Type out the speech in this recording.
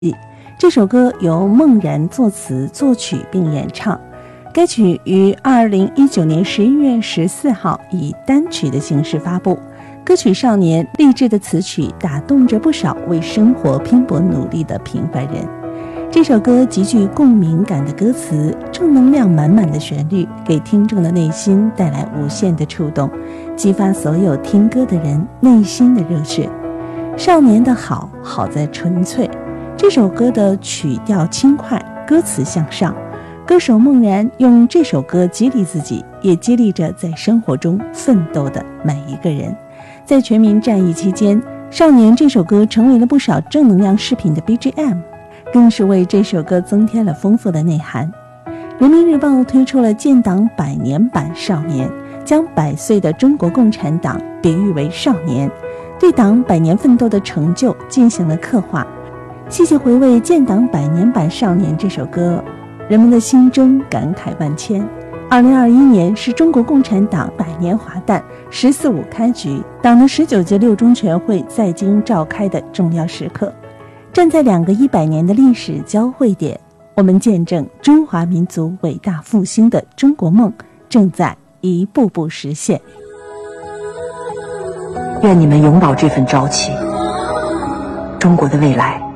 这首歌由孟然作词作曲并演唱，该曲于2019年11月14号以单曲的形式发布。歌曲少年励志的词曲打动着不少为生活拼搏努力的平凡人。这首歌极具共鸣感的歌词，正能量满满的旋律，给听众的内心带来无限的触动，激发所有听歌的人内心的热血。少年的好在纯粹。这首歌的曲调轻快，歌词向上，歌手孟然用这首歌激励自己，也激励着在生活中奋斗的每一个人。在全民战役期间，少年这首歌成为了不少正能量视频的 BGM， 更是为这首歌增添了丰富的内涵。人民日报推出了建党100年版少年，将100岁的中国共产党比喻为少年，对党100年奋斗的成就进行了刻画。细细回味建党100年版少年这首歌，人们的心中感慨万千。2021年是中国共产党100年华诞，14·5开局，党的19届六中全会在京召开的重要时刻。站在2个100年的历史交汇点，我们见证中华民族伟大复兴的中国梦正在一步步实现。 愿你们永葆这份朝气，中国的未来